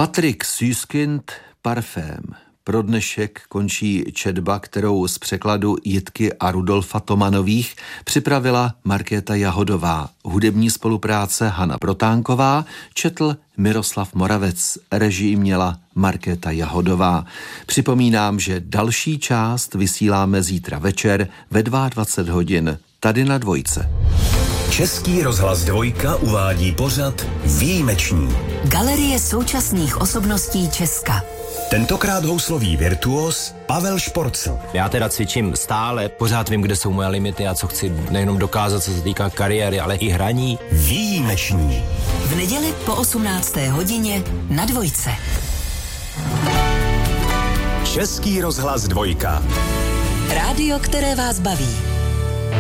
Patrick Süskind, Parfém. Pro dnešek končí četba, kterou z překladu Jitky a Rudolfa Tomanových připravila Markéta Jahodová. Hudební spolupráce Hana Protánková, četl Miroslav Moravec, režii měla Markéta Jahodová. Připomínám, že další část vysíláme zítra večer ve 22 hodin tady na Dvojce. Český rozhlas Dvojka uvádí pořad Výjimeční. Galerie současných osobností Česka. Tentokrát houslový virtuos Pavel Šporcl. Já teda cvičím stále, pořád vím, kde jsou moje limity a co chci nejenom dokázat, co se týká kariéry, ale i hraní. Výjimeční. V neděli po 18. hodině na Dvojce. Český rozhlas Dvojka. Rádio, které vás baví.